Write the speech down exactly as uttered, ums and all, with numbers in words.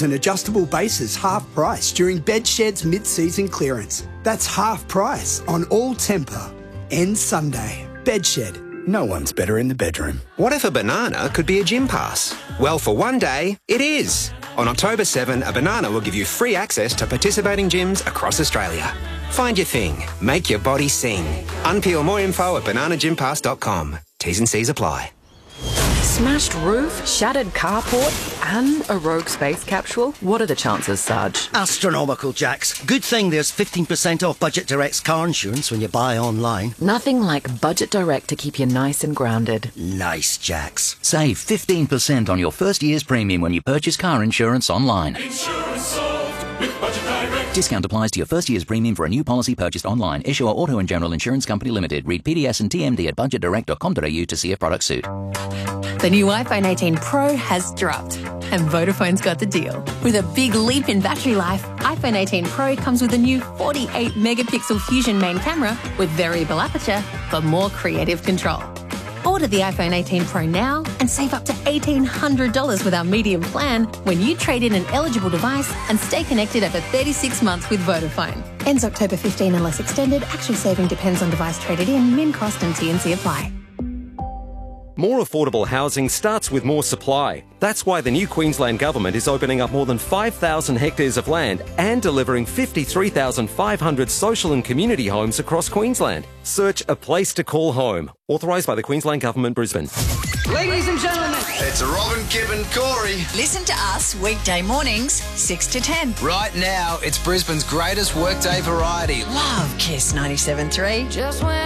pillows and adjustable bases half price during Bedshed's mid-season clearance. That's half price on all Tempur. Ends Sunday. Bedshed. No one's better in the bedroom. What if a banana could be a gym pass? Well, for one day, it is. On October seventh, a banana will give you free access to participating gyms across Australia. Find your thing. Make your body sing. Unpeel more info at banana gym pass dot com. T's and C's apply. Smashed roof, shattered carport, and a rogue space capsule? What are the chances, Sarge? Astronomical, Jax. Good thing there's fifteen percent off Budget Direct's car insurance when you buy online. Nothing like Budget Direct to keep you nice and grounded. Nice, Jax. Save fifteen percent on your first year's premium when you purchase car insurance online. Insurance solved with Budget Direct. Discount applies to your first year's premium for a new policy purchased online. Issuer Auto and General Insurance Company Limited. Read P D S and T M D at budget direct dot com dot a u to see if products suit. The new iPhone eighteen Pro has dropped, and Vodafone's got the deal. With a big leap in battery life, iPhone eighteen Pro comes with a new forty-eight megapixel Fusion main camera with variable aperture for more creative control. Order the iPhone eighteen Pro now and save up to eighteen hundred dollars with our medium plan when you trade in an eligible device and stay connected over thirty-six months with Vodafone. Ends October fifteenth unless extended. Actual saving depends on device traded in, min cost and T and C apply. More affordable housing starts with more supply. That's why the new Queensland Government is opening up more than five thousand hectares of land and delivering fifty-three thousand five hundred social and community homes across Queensland. Search A Place to Call Home. Authorised by the Queensland Government, Brisbane. Ladies and gentlemen, it's Robin, Gibb and Corey. Listen to us weekday mornings, six to ten. Right now, it's Brisbane's greatest workday variety. Love Kiss ninety-seven point three. just when